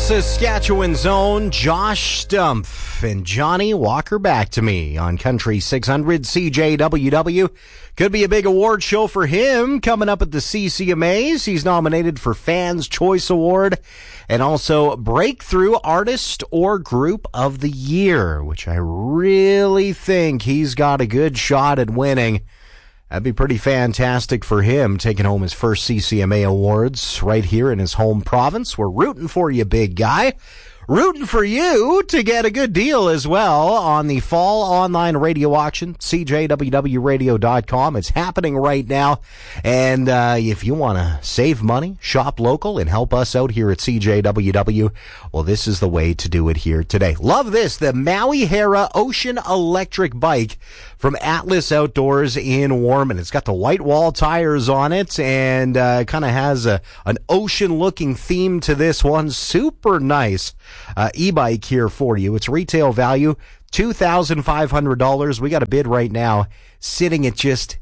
Saskatchewan's own Josh Stumpf and Johnny Walker Back to Me on Country 600 CJWW. Could be a big award show for him coming up at the CCMAs. He's nominated for Fans Choice Award and also Breakthrough Artist or Group of the Year, which I really think he's got a good shot at winning. That'd be pretty fantastic for him, taking home his first CCMA awards right here in his home province. We're rooting for you, big guy. Rooting for you to get a good deal as well on the fall online radio auction, cjwwradio.com. It's happening right now. And if you want to save money, shop local, and help us out here at CJWW, well, this is the way to do it here today. Love this, the Maui Hera Ocean Electric Bike from Atlas Outdoors in Warman. It's got the white wall tires on it and kind of has an ocean-looking theme to this one. Super nice e-bike here for you. Its retail value, $2,500. We got a bid right now sitting at just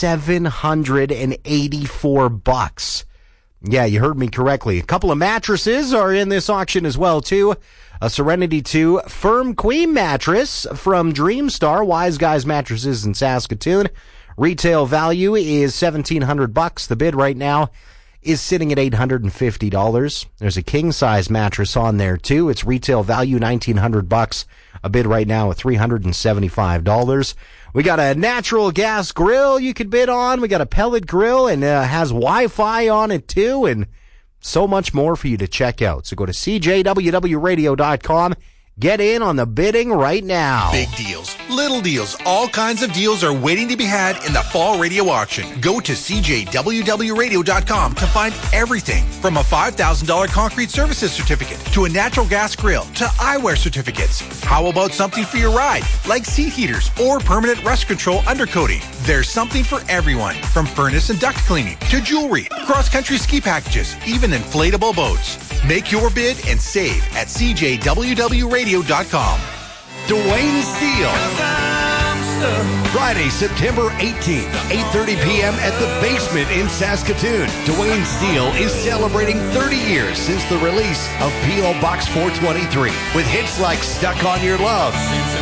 $784. Yeah, you heard me correctly. A couple of mattresses are in this auction as well, too. A Serenity 2 Firm Queen mattress from Dreamstar, Wise Guys Mattresses in Saskatoon. Retail value is $1,700. The bid right now is sitting at $850. There's a king-size mattress on there, too. Its retail value, $1,900. A bid right now at $375. We got a natural gas grill you could bid on. We got a pellet grill and has Wi-Fi on it, too, and so much more for you to check out. So go to cjwwradio.com. Get in on the bidding right now. Big deals, little deals, all kinds of deals are waiting to be had in the fall radio auction. Go to cjwwradio.com to find everything from a $5,000 concrete services certificate to a natural gas grill to eyewear certificates. How about something for your ride, like seat heaters or permanent rust control undercoating? There's something for everyone, from furnace and duct cleaning to jewelry, cross-country ski packages, even inflatable boats. Make your bid and save at cjwwradio.com. Dwayne Steele. Friday, September 18th, 8:30 p.m. at the Basement in Saskatoon. Dwayne Steele is celebrating 30 years since the release of P.O. Box 423 with hits like Stuck on Your Love, Since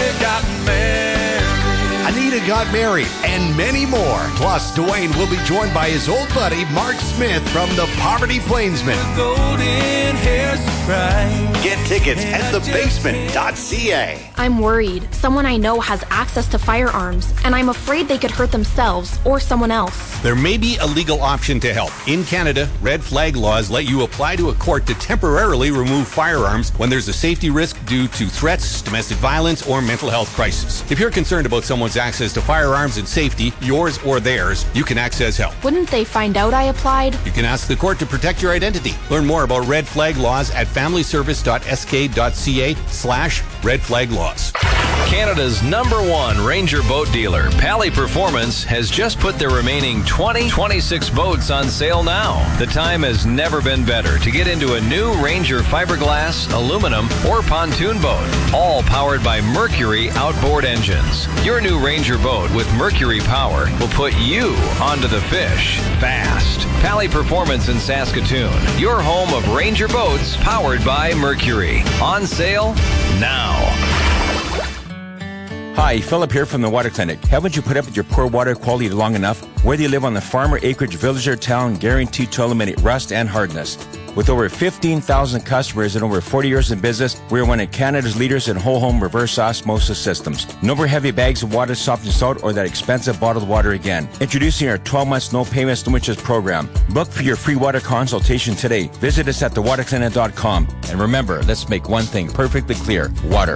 Anita Got Married, and many more. Plus, Dwayne will be joined by his old buddy Mark Smith from the Poverty Plainsmen. Get tickets at thebasement.ca. I'm worried. Someone I know has access to firearms, and I'm afraid they could hurt themselves or someone else. There may be a legal option to help. In Canada, red flag laws let you apply to a court to temporarily remove firearms when there's a safety risk due to threats, domestic violence, or mental health crisis. If you're concerned about someone's access to firearms and safety, yours or theirs, you can access help. Wouldn't they find out I applied? You can ask the court to protect your identity. Learn more about red flag laws at familyservice.sk.ca/red flag laws. Canada's #1 Ranger boat dealer, Pally Performance, has just put their remaining 2026 boats on sale now. The time has never been better to get into a new Ranger fiberglass, aluminum, or pontoon boat, all powered by Mercury outboard engines. Your new Ranger boat with Mercury power will put you onto the fish fast. Pally Performance in Saskatoon, your home of Ranger boats powered by Mercury. On sale now. Hi, Philip here from the Water Clinic. Haven't you put up with your poor water quality long enough? Whether you live on the farm or acreage, village or town, guaranteed to eliminate rust and hardness. With over 15,000 customers and over 40 years in business, we are one of Canada's leaders in whole home reverse osmosis systems. No more heavy bags of water softened salt or that expensive bottled water again. Introducing our 12 months no payments, no interest program. Book for your free water consultation today. Visit us at thewaterclinic.com. And remember, let's make one thing perfectly clear. Water.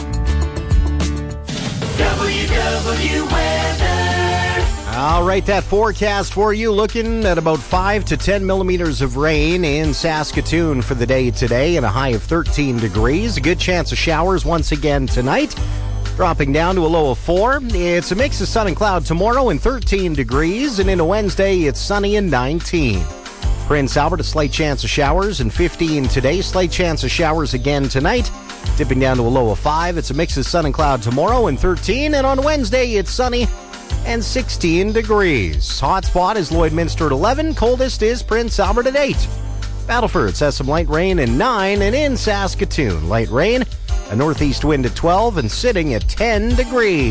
WW Weather. All right, that forecast for you, looking at about 5 to 10 millimeters of rain in Saskatoon for the day today and a high of 13 degrees. A good chance of showers once again tonight, dropping down to a low of 4. It's a mix of sun and cloud tomorrow and 13 degrees, and into Wednesday it's sunny and 19. Prince Albert, a slight chance of showers, and 15 today. Slight chance of showers again tonight, dipping down to a low of 5. It's a mix of sun and cloud tomorrow and 13. And on Wednesday, it's sunny and 16 degrees. Hot spot is Lloydminster at 11. Coldest is Prince Albert at 8. Battleford has some light rain and 9, and in Saskatoon, light rain, a northeast wind at 12, and sitting at 10 degrees.